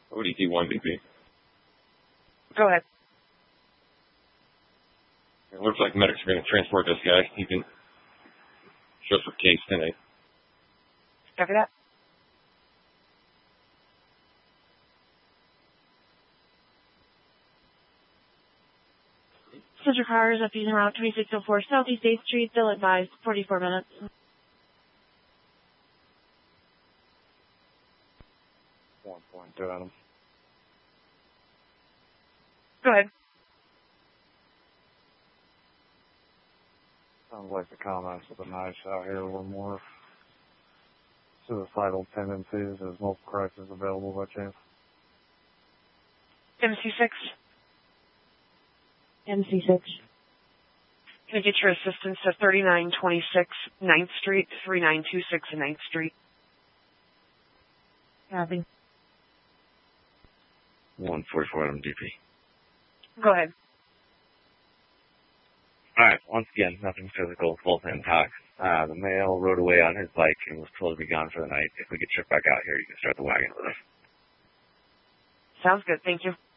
ODT 1 DP. Go ahead. It looks like medics are going to transport this guy. He can show us a case tonight. Copy that. Central car is up using Route 2604 Southeast 8th Street. They'll advise 44 minutes. Go at him. Go ahead. Sounds like the comments of the nights out here were more suicidal tendencies. There's multiple crises available by chance. MC6. MC6. Can I get your assistance to 3926 9th Street, 3926 9th Street? Copy. 144 MDP. Go ahead. Alright, once again, nothing physical, both intact. The male rode away on his bike and was told to be gone for the night. If we get shipped back out here, you can start the wagon with us. Sounds good. Thank you.